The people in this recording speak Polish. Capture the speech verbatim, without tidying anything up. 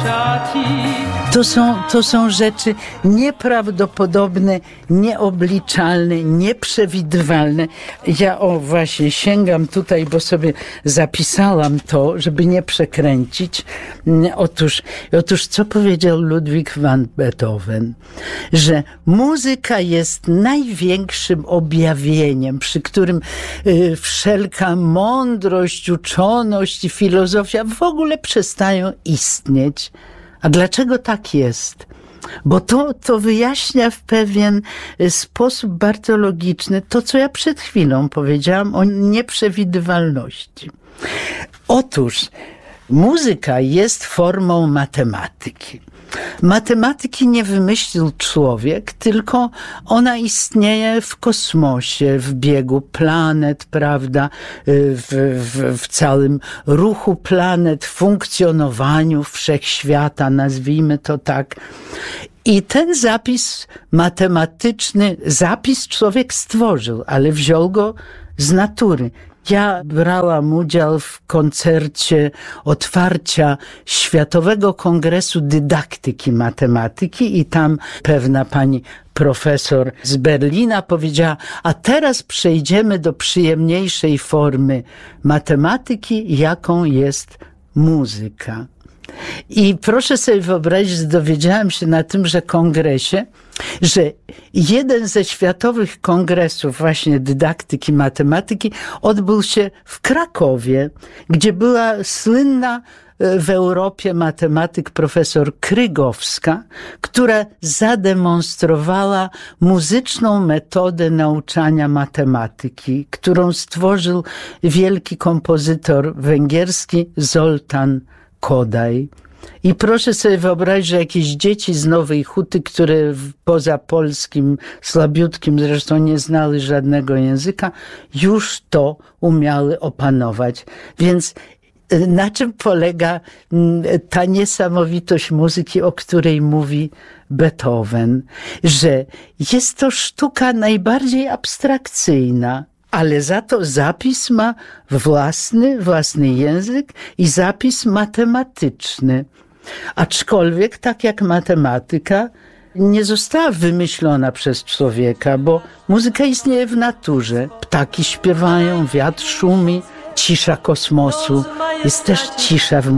To są, to są rzeczy nieprawdopodobne, nieobliczalne, nieprzewidywalne. Ja o właśnie sięgam tutaj, bo sobie zapisałam to, żeby nie przekręcić. Otóż, otóż co powiedział Ludwig van Beethoven? Że muzyka jest największym objawieniem, przy którym y, wszelka mądrość, uczoność i filozofia w ogóle przestają istnieć. A dlaczego tak jest? Bo to, to wyjaśnia w pewien sposób bardzo logiczny to, co ja przed chwilą powiedziałam o nieprzewidywalności. Otóż muzyka jest formą matematyki. Matematyki nie wymyślił człowiek, tylko ona istnieje w kosmosie, w biegu planet, prawda, w, w, w całym ruchu planet, funkcjonowaniu wszechświata, nazwijmy to tak. I ten zapis matematyczny, zapis człowiek stworzył, ale wziął go z natury. Ja brałam udział w koncercie otwarcia Światowego Kongresu Dydaktyki Matematyki i tam pewna pani profesor z Berlina powiedziała, a teraz przejdziemy do przyjemniejszej formy matematyki, jaką jest muzyka. I proszę sobie wyobrazić, że dowiedziałam się na tymże kongresie, że jeden ze światowych kongresów właśnie dydaktyki matematyki odbył się w Krakowie, gdzie była słynna w Europie matematyk profesor Krygowska, która zademonstrowała muzyczną metodę nauczania matematyki, którą stworzył wielki kompozytor węgierski Zoltán Kodály. I proszę sobie wyobrazić, że jakieś dzieci z Nowej Huty, które poza polskim, słabiutkim zresztą nie znały żadnego języka, już to umiały opanować. Więc na czym polega ta niesamowitość muzyki, o której mówi Beethoven? Że jest to sztuka najbardziej abstrakcyjna, ale za to zapis ma własny, własny język i zapis matematyczny. Aczkolwiek, tak jak matematyka, nie została wymyślona przez człowieka, bo muzyka istnieje w naturze. Ptaki śpiewają, wiatr szumi, cisza kosmosu. Jest też cisza w